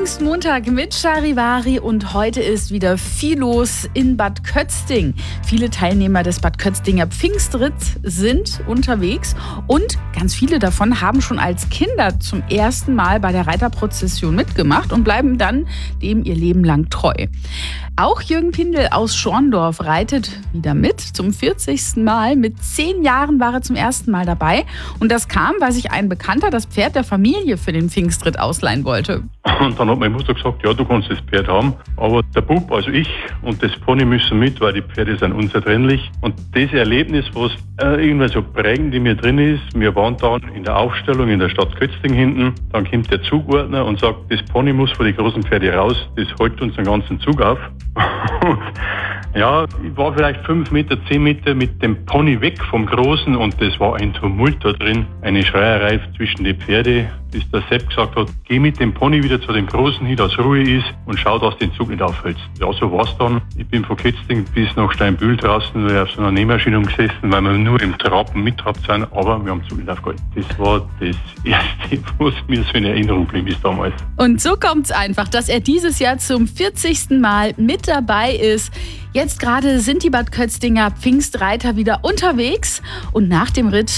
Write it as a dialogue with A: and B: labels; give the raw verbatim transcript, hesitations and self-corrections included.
A: Pfingstmontag mit Charivari und heute ist wieder viel los in Bad Kötzting. Viele Teilnehmer des Bad Kötztinger Pfingstritts sind unterwegs und ganz viele davon haben schon als Kinder zum ersten Mal bei der Reiterprozession mitgemacht und bleiben dann dem ihr Leben lang treu. Auch Jürgen Pindel aus Schorndorf reitet wieder mit zum vierzigsten Mal. Mit zehn Jahren war er zum ersten Mal dabei und das kam, weil sich ein Bekannter das Pferd der Familie für den Pfingstritt ausleihen wollte.
B: Und dann hat meine Mutter gesagt, ja, du kannst das Pferd haben, aber der Bub, also ich und das Pony müssen mit, weil die Pferde sind unzertrennlich. Und das Erlebnis, was äh, irgendwie so prägend in mir drin ist, wir waren dann in der Aufstellung in der Stadt Kötzting hinten, dann kommt der Zugordner und sagt, das Pony muss vor die großen Pferde raus, das hält uns den ganzen Zug auf. Ja, ich war vielleicht fünf Meter, zehn Meter mit dem Pony weg vom Großen und das war ein Tumult da drin, eine Schreierei zwischen die Pferde, bis der Sepp gesagt hat, geh mit dem Pony wieder zu dem Großen hin, dass Ruhe ist und schau, dass du den Zug nicht aufhältst. Ja, so war's dann. Ich bin von Kötzting bis nach Steinbühl draußen auf so einer Nähmaschine gesessen, weil wir nur im Trappen mitgehabt sind, aber wir haben den Zug nicht aufgehalten. Das war das Erste, was mir so in Erinnerung blieb bis damals.
A: Und so kommt's einfach, dass er dieses Jahr zum vierzigsten Mal mit dabei ist. Jetzt gerade sind die Bad Kötztinger Pfingstreiter wieder unterwegs und nach dem Ritt